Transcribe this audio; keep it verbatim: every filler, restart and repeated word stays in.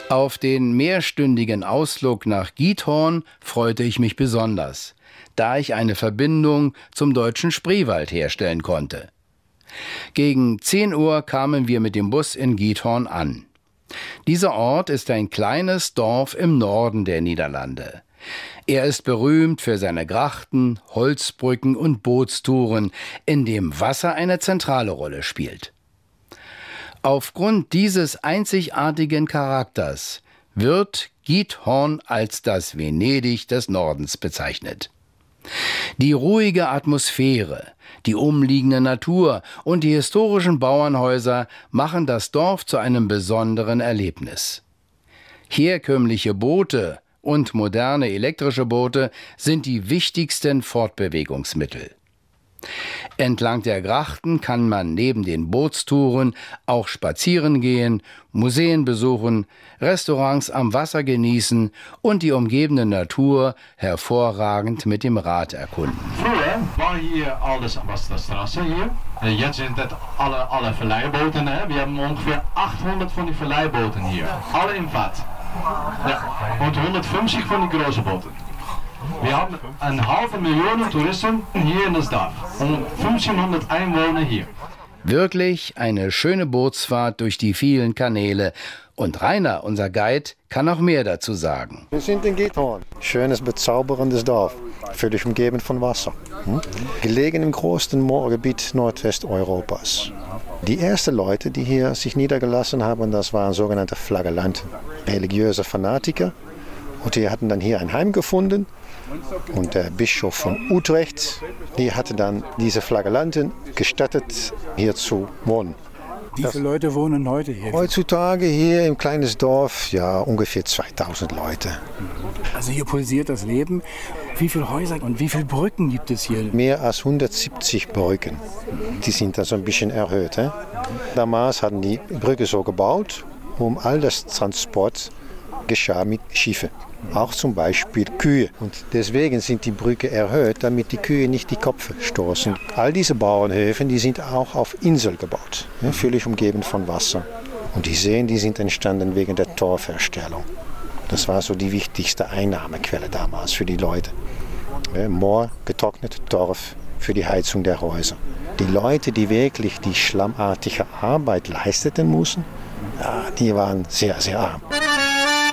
Auf den mehrstündigen Ausflug nach Giethorn freute ich mich besonders, da ich eine Verbindung zum deutschen Spreewald herstellen konnte. Gegen zehn Uhr kamen wir mit dem Bus in Giethorn an. Dieser Ort ist ein kleines Dorf im Norden der Niederlande. Er ist berühmt für seine Grachten, Holzbrücken und Bootstouren, in dem Wasser eine zentrale Rolle spielt. Aufgrund dieses einzigartigen Charakters wird Giethorn als das Venedig des Nordens bezeichnet. Die ruhige Atmosphäre, die umliegende Natur und die historischen Bauernhäuser machen das Dorf zu einem besonderen Erlebnis. Herkömmliche Boote und moderne elektrische Boote sind die wichtigsten Fortbewegungsmittel. Entlang der Grachten kann man neben den Bootstouren auch spazieren gehen, Museen besuchen, Restaurants am Wasser genießen und die umgebende Natur hervorragend mit dem Rad erkunden. Früher war hier alles was der Straße hier. Jetzt sind das alle, alle Verleihbooten. Ne? Wir haben ungefähr achthundert von den Verleihbooten hier. Alle im Watt. Ja. Und hundertfünfzig von den großen Booten. Wir haben eine halbe Million Touristen hier in das Dorf und fünfzehnhundert Einwohner hier. Wirklich eine schöne Bootsfahrt durch die vielen Kanäle. Und Rainer, unser Guide, kann noch mehr dazu sagen. Wir sind in Giethorn. Schönes, bezauberndes Dorf, völlig umgeben von Wasser. Hm? Gelegen im größten Moorgebiet Nordwesteuropas. Die ersten Leute, die hier sich niedergelassen haben, das waren sogenannte Flagellanten, religiöse Fanatiker. Und die hatten dann hier ein Heim gefunden. Und der Bischof von Utrecht, die hatte dann diese Flagellanten gestattet, hier zu wohnen. Wie viele Leute wohnen heute hier? Heutzutage hier im kleinen Dorf, ja, ungefähr zweitausend Leute. Also hier pulsiert das Leben. Wie viele Häuser und wie viele Brücken gibt es hier? Mehr als hundertsiebzig Brücken. Die sind dann so ein bisschen erhöht. He? Damals hatten die Brücke so gebaut, um all das Transport geschah mit Schiffen. Auch zum Beispiel Kühe. Und deswegen sind die Brücken erhöht, damit die Kühe nicht die Köpfe stoßen. All diese Bauernhöfe, die sind auch auf Inseln gebaut, ne, völlig umgeben von Wasser. Und die Seen, die sind entstanden wegen der Torfherstellung. Das war so die wichtigste Einnahmequelle damals für die Leute. Ne, Moor, getrocknet, Torf für die Heizung der Häuser. Die Leute, die wirklich die schlammartige Arbeit leisteten mussten, ja, die waren sehr, sehr arm.